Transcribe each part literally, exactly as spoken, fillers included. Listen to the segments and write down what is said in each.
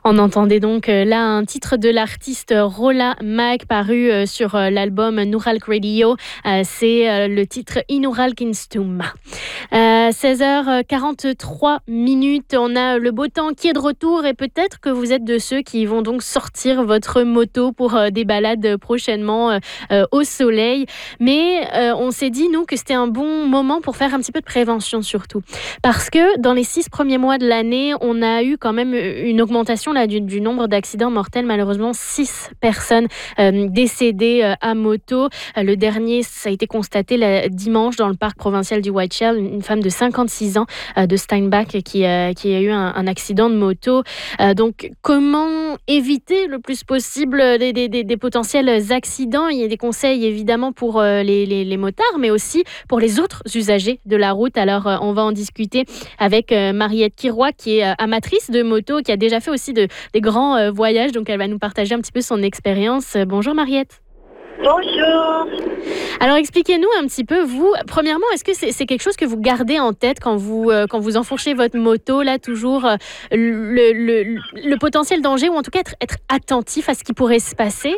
On entendait donc euh, là un titre de l'artiste Rolla Mac paru euh, sur euh, l'album Nuralk Radio. Euh, c'est euh, le titre Inuralk Instum. Euh, seize heures quarante-trois minutes, on a le beau temps qui est de retour et peut-être que vous êtes de ceux qui vont donc sortir votre moto pour euh, des balades prochainement euh, euh, au soleil. Mais euh, on s'est dit, nous, que c'était un bon moment pour faire un petit peu de prévention surtout. Parce que dans les six premiers mois de l'année, on a eu quand même une augmentation là, du, du nombre d'accidents mortels. Malheureusement, six personnes euh, décédées euh, à moto. Euh, le dernier, ça a été constaté le dimanche dans le parc provincial du Whiteshell. Une femme de cinquante-six ans euh, de Steinbach qui, euh, qui a eu un, un accident de moto. Euh, donc, comment éviter le plus possible des, des, des, des potentiels accidents? Il y a des conseils évidemment pour euh, les, les, les motards, mais aussi pour les autres usagers de la route. Alors, euh, on va en discuter avec euh, Mariette Kiroy, qui est euh, amatrice de moto, qui a déjà fait aussi de, des grands euh, voyages. Donc, elle va nous partager un petit peu son expérience. Euh, bonjour Mariette. Bonjour. Alors, expliquez-nous un petit peu, vous, premièrement, est-ce que c'est, c'est quelque chose que vous gardez en tête quand vous, euh, quand vous enfourchez votre moto, là, toujours euh, le, le, le potentiel danger, ou en tout cas être, être attentif à ce qui pourrait se passer?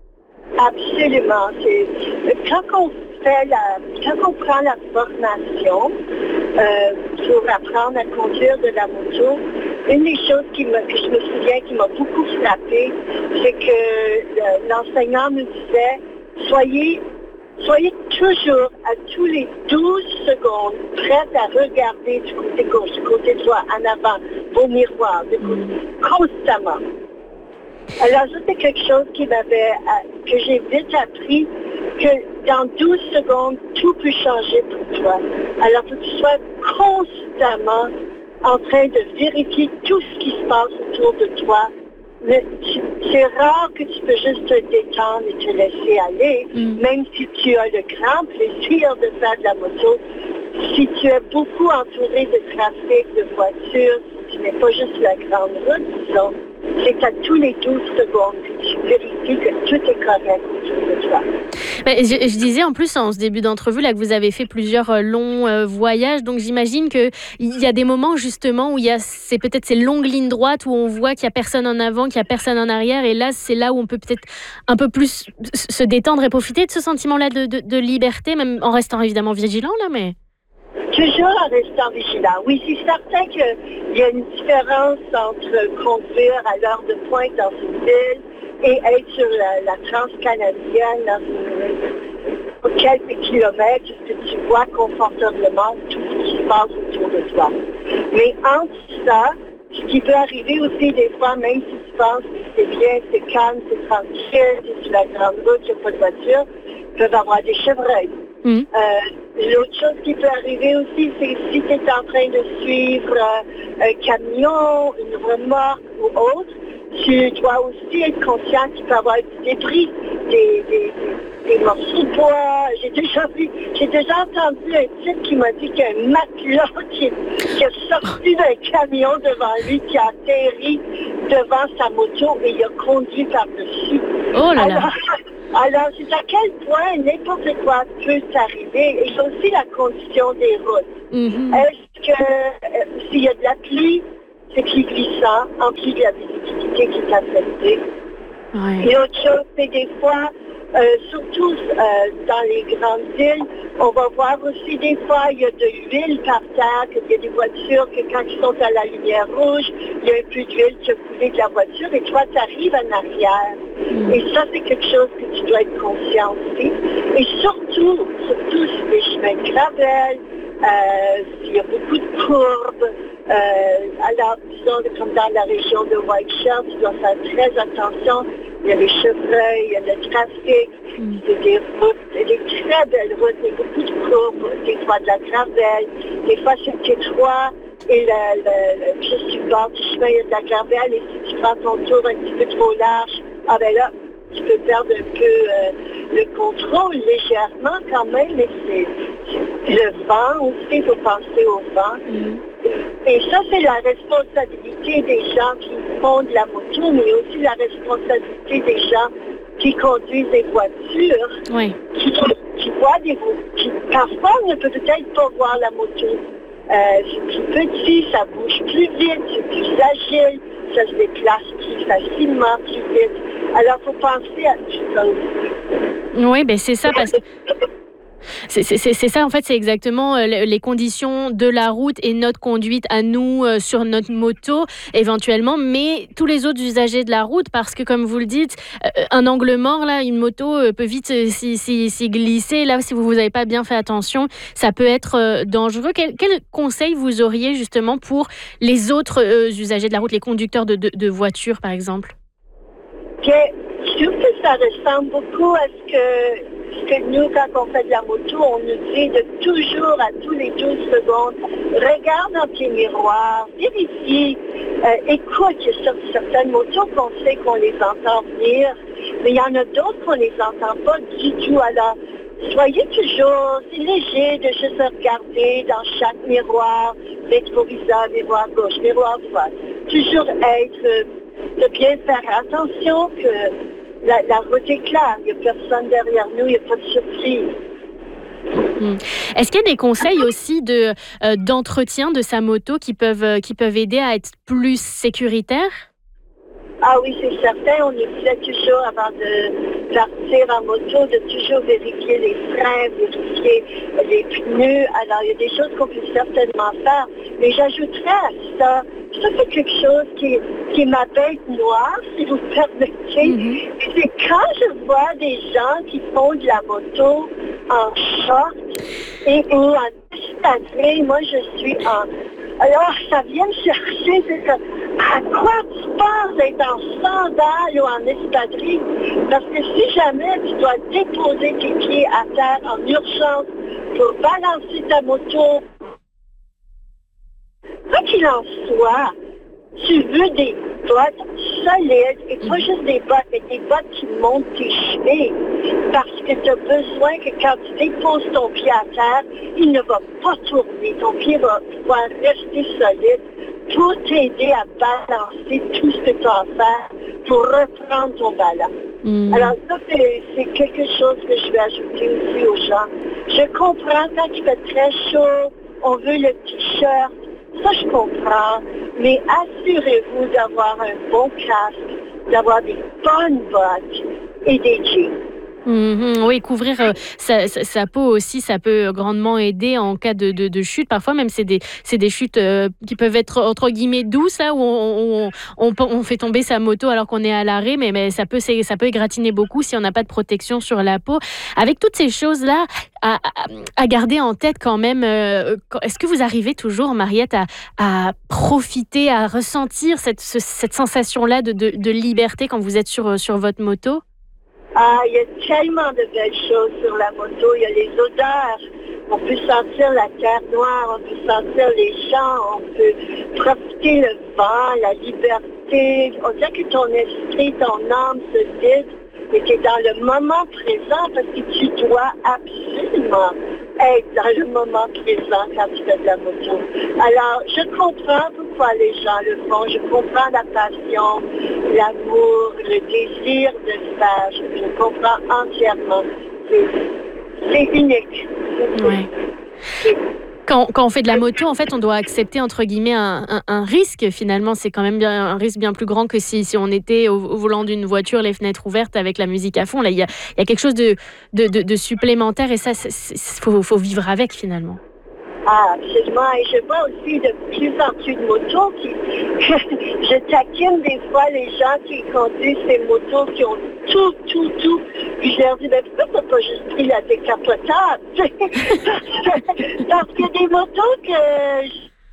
Absolument. C'est, quand on fait la, quand on prend la formation euh, pour apprendre à conduire de la moto, une des choses qui me, que je me souviens qui m'a beaucoup frappée, c'est que euh, l'enseignant me disait, soyez, soyez toujours à tous les douze secondes prête à regarder du côté gauche, du côté droit, en avant, au miroir, de côté, constamment. Alors, ça, c'est quelque chose qui m'avait, que j'ai vite appris, que dans douze secondes, tout peut changer pour toi. Alors, que tu sois constamment en train de vérifier tout ce qui se passe autour de toi. Mais tu, c'est rare que tu peux juste te détendre et te laisser aller, mm. même si tu as le grand plaisir de faire de la moto. Si tu es beaucoup entouré de trafic, de voitures, si tu n'es pas juste la grande route, disons, c'est à tous les douze secondes que tu vérifies que tout est correct autour de toi. Mais je, je disais en plus en ce début d'entrevue là que vous avez fait plusieurs euh, longs euh, voyages, donc j'imagine qu'il y a des moments justement où il y a c'est peut-être ces longues lignes droites où on voit qu'il n'y a personne en avant, qu'il n'y a personne en arrière, et là c'est là où on peut peut-être un peu plus se détendre et profiter de ce sentiment-là de, de, de liberté, même en restant évidemment vigilant là, mais... Toujours en restant vigilant. Oui, c'est certain qu'il y a une différence entre conduire à l'heure de pointe dans une ville et être sur la, la transcanadienne dans une, quelques kilomètres, que tu vois confortablement tout ce qui se passe autour de toi. Mais entre ça, ce qui peut arriver aussi des fois, même si tu penses que c'est bien, c'est calme, c'est tranquille, c'est sur la grande route, il n'y a pas de voiture, peuvent avoir des chevreuils. Mmh. Euh, l'autre chose qui peut arriver aussi, c'est si tu es en train de suivre euh, un camion, une remorque ou autre, tu dois aussi être conscient qu'il peut y avoir des débris, des, des, des, des morceaux de bois. J'ai déjà vu, j'ai déjà entendu un type qui m'a dit qu'il y a un matelas qui, qui est sorti d'un camion devant lui, qui a atterri devant sa moto et il a conduit par-dessus. Oh là là! Alors, Alors, c'est à quel point n'importe quoi peut t'arriver. Et il y a aussi la condition des routes. Mm-hmm. Est-ce que euh, s'il y a de la pluie, c'est plus glissant, en plus de la visibilité qui est affectée. Ouais. Et autre chose, c'est des fois, euh, surtout euh, dans les grandes villes, on va voir aussi des fois, il y a de l'huile par terre, qu'il y a des voitures que quand ils sont à la lumière rouge, il y a un peu d'huile qui a coulé de la voiture et toi, tu arrives en arrière. Mm. Et ça, c'est quelque chose que tu dois être conscient aussi. Et surtout, surtout sur les chemins de gravel, euh, il y a beaucoup de courbes. Euh, alors, disons, comme dans la région de Whiteshell, tu dois faire très attention. Il y a les chevreuils, il y a le trafic, mm. c'est des routes, des très belles routes, il y a beaucoup de courbes, des fois de la gravel, des fois c'est étroit, et le, le, le, juste sur le bord du chemin, il y a de la gravel, et si tu prends ton tour un petit peu trop large, ah ben là, tu peux perdre un peu euh, le contrôle, légèrement quand même, mais c'est, c'est le vent aussi, il faut penser au vent. Mm. Et ça, c'est la responsabilité des gens qui font de la moto, mais aussi la responsabilité des gens qui conduisent des voitures, oui. qui, qui voient des qui parfois ne peut peut-être pas voir la moto. Euh, c'est plus petit, ça bouge plus vite, c'est plus agile, ça se déplace plus facilement, plus vite. Alors, il faut penser à tout ça aussi. Oui, ben c'est ça, parce que C'est, c'est, c'est ça, en fait, c'est exactement euh, les conditions de la route et notre conduite à nous euh, sur notre moto, éventuellement, mais tous les autres usagers de la route, parce que, comme vous le dites, euh, un angle mort, là, une moto euh, peut vite euh, s'y, s'y, s'y glisser. Là, si vous n'avez pas bien fait attention, ça peut être euh, dangereux. Quel, quel conseil vous auriez, justement, pour les autres euh, usagers de la route, les conducteurs de, de, de voitures, par exemple? Que, je trouve que ça ressemble beaucoup à ce que ce que nous, quand on fait de la moto, on nous dit de toujours, à tous les douze secondes, regarde dans tes miroirs, vérifie, euh, écoute, il y a certaines motos qu'on sait qu'on les entend venir, mais il y en a d'autres qu'on les entend pas du tout. Alors, soyez toujours, c'est léger de juste regarder dans chaque miroir, rétroviseur, miroir gauche, miroir droite. Toujours être, de bien faire attention que La, la route est claire, il n'y a personne derrière nous, il n'y a pas de surprise. Mmh. Est-ce qu'il y a des conseils aussi de, euh, d'entretien de sa moto qui peuvent, euh, qui peuvent aider à être plus sécuritaire? Ah oui, c'est certain. On nous disait toujours, avant de partir en moto, de toujours vérifier les freins, vérifier les pneus. Alors, il y a des choses qu'on peut certainement faire. Mais j'ajouterais à ça, ça c'est quelque chose qui, qui est ma bête noire, si vous permettez. Mm-hmm. C'est quand je vois des gens qui font de la moto en short et ou en espadrille, moi je suis en... Alors, ça vient me chercher, c'est ça. À quoi tu penses d'être en sandales ou en espadrille? Parce que si jamais tu dois déposer tes pieds à terre en urgence pour balancer ta moto, quoi qu'il en soit, tu veux des bottes solides et pas juste des bottes, mais des bottes qui montent tes chevilles. Parce que tu as besoin que quand tu déposes ton pied à terre, il ne va pas tourner. Ton pied va pouvoir rester solide pour t'aider à balancer tout ce que tu as à faire pour reprendre ton ballon. Mmh. Alors ça, c'est, c'est quelque chose que je vais ajouter aussi aux gens. Je comprends quand il fait très chaud, on veut le t-shirt, ça je comprends, mais assurez-vous d'avoir un bon casque, d'avoir des bonnes bottes et des jeans. Mmh, oui, couvrir euh, sa, sa, sa peau aussi, ça peut grandement aider en cas de, de, de chute. Parfois, même, c'est des, c'est des chutes euh, qui peuvent être, entre guillemets, douces, là, où on, on, on, on fait tomber sa moto alors qu'on est à l'arrêt, mais, mais ça peut, ça peut égratiner beaucoup si on n'a pas de protection sur la peau. Avec toutes ces choses-là à, à, à garder en tête quand même, euh, est-ce que vous arrivez toujours, Mariette, à, à profiter, à ressentir cette, ce, cette sensation-là de, de, de liberté quand vous êtes sur, sur votre moto? Ah, il y a tellement de belles choses sur la moto. Il y a les odeurs. On peut sentir la terre noire, on peut sentir les champs, on peut profiter le vent, la liberté. On dirait que ton esprit, ton âme se vide et tu es dans le moment présent parce que tu dois absolument être dans le moment présent quand tu fais de la moto. Alors, je comprends pourquoi les gens le font. Je comprends la passion, l'amour, le désir de le faire. Je, je comprends entièrement. C'est, c'est unique. Ouais. C'est, Quand, quand on fait de la moto, en fait, on doit accepter, entre guillemets, un, un, un risque. Finalement, c'est quand même bien, un risque bien plus grand que si, si on était au, au volant d'une voiture, les fenêtres ouvertes, avec la musique à fond. Là, il y a, il y a quelque chose de, de, de, de supplémentaire et ça, il faut, faut vivre avec, finalement. Ah, absolument. Et je vois aussi de plus en plus de motos qui... je taquine des fois les gens qui conduisent ces motos qui ont tout, tout, tout. Puis je leur dis, ben pourquoi t'as pas juste pris la décapotable? Parce qu'il y a des motos que...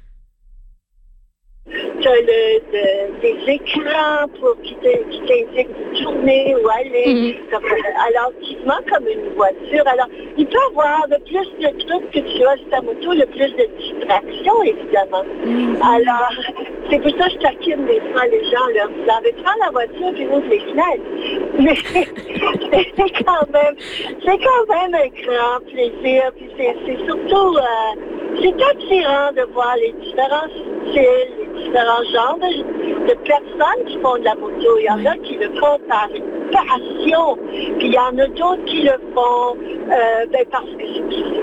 Tu as le, le, des écrans pour qui, te, qui t'indiquent de tourner ou aller, mm-hmm. comme, alors typiquement comme une voiture. Alors, il peut y avoir le plus de trucs que tu as sur ta moto, le plus de distractions, évidemment. Mm-hmm. Alors, c'est pour ça que je taquine des fois les gens, leur disant, mais prends la voiture puis ouvre les fenêtres. Mais c'est quand même, c'est quand même un grand plaisir, puis c'est, c'est surtout, euh, c'est attirant de voir les différents styles, les différents genres de, de personnes qui font de la moto. Il y en a qui le font par une passion, puis il y en a d'autres qui le font euh, ben parce que c'est,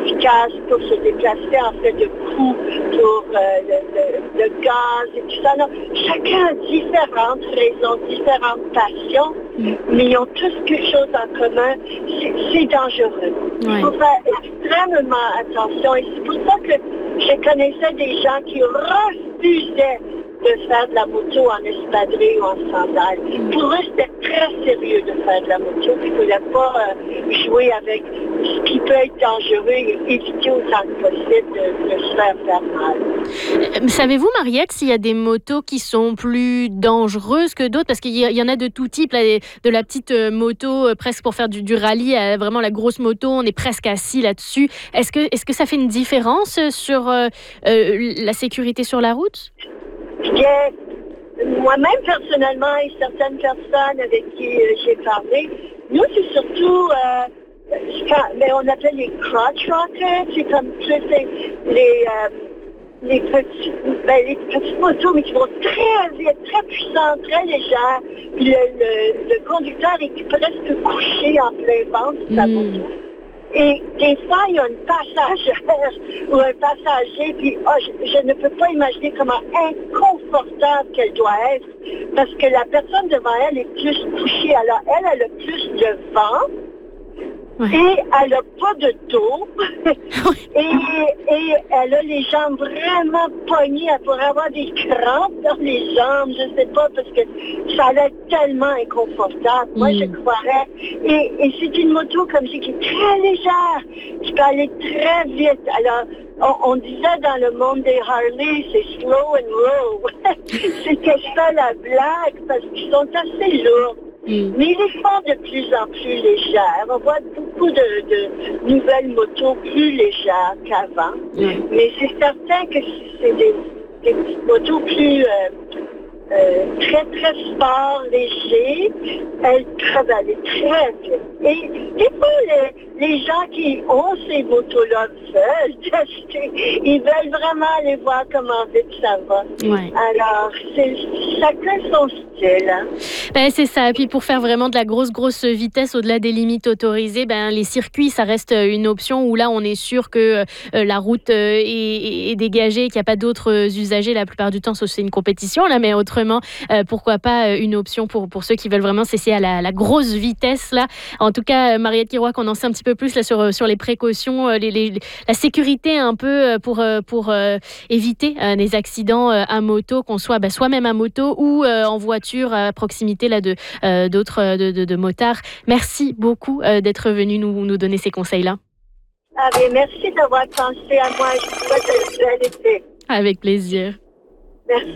efficace pour se déplacer en fait de coûts pour euh, le, le, le gaz et tout ça. Non, chacun a différentes raisons, différentes passions, mm. mais ils ont tous quelque chose en commun. C'est, c'est dangereux. Il ouais. faut faire extrêmement attention et c'est pour ça que je connaissais des gens qui refusaient de faire de la moto en espadrille ou en sandales. Pour eux, c'était très sérieux de faire de la moto. Ils ne voulaient pas euh, jouer avec ce qui peut être dangereux et éviter autant que possible de, de se faire faire mal. Euh, savez-vous, Mariette, s'il y a des motos qui sont plus dangereuses que d'autres? Parce qu'il y, y en a de tout type, là, de la petite euh, moto euh, presque pour faire du, du rallye, à vraiment la grosse moto, on est presque assis là-dessus. Est-ce que, est-ce que ça fait une différence sur euh, euh, la sécurité sur la route? Bien, moi-même personnellement et certaines personnes avec qui euh, j'ai parlé, nous c'est surtout, euh, quand, mais on appelle les crotch rockers, c'est comme plus les, les, euh, les, petits, ben, les petites motos, mais qui vont très vite, très puissantes, très légères. Puis le, le, le conducteur est presque couché en plein ventre de sa mm. moto. Et des fois, il y a une passagère ou un passager, puis oh, je, je ne peux pas imaginer comment inconfortable qu'elle doit être, parce que la personne devant elle est plus couchée. Alors, elle, elle a plus de vent, ouais. et elle n'a pas de dos, et, et elle a les jambes vraiment pognées. Elle pourrait avoir des crampes dans les jambes, je ne sais pas, parce que ça a l'air tellement inconfortable. Mm. Moi, je croirais. Et, et c'est une moto, comme je dis, qui est très légère, qui peut aller très vite. Alors, on, on disait dans le monde des Harley, c'est slow and low. C'était ça la blague, parce qu'ils sont assez lourds. Mm. Mais ils les font de plus en plus légères. On voit beaucoup de, de nouvelles motos plus légères qu'avant. Mm. Mais c'est certain que c'est des, des petites motos plus euh, euh, très, très sport, légers. Elles peuvent aller très vite. Et des fois, les, les gens qui ont ces motos-là veulent tester. Ils veulent vraiment aller voir comment vite ça va. Ouais. Alors, c'est chacun son style. Hein. Ben, c'est ça. Et puis, pour faire vraiment de la grosse, grosse vitesse au-delà des limites autorisées, ben, les circuits, ça reste une option où là, on est sûr que euh, la route euh, est, est dégagée, qu'il n'y a pas d'autres usagers la plupart du temps, sauf c'est une compétition, là, mais autrement, euh, pourquoi pas une option pour, pour ceux qui veulent vraiment s'essayer à la, la grosse vitesse, là. En tout cas, Mariette Kirouac, on en sait un petit peu plus là, sur, sur les précautions, les, les, la sécurité un peu pour, pour euh, éviter euh, des accidents euh, à moto, qu'on soit bah, soi-même à moto ou euh, en voiture à proximité là, de, euh, d'autres de, de, de motards. Merci beaucoup euh, d'être venu nous, nous donner ces conseils-là. Ah, mais merci d'avoir pensé à moi. Je vous souhaite un bel été. Avec plaisir. Merci.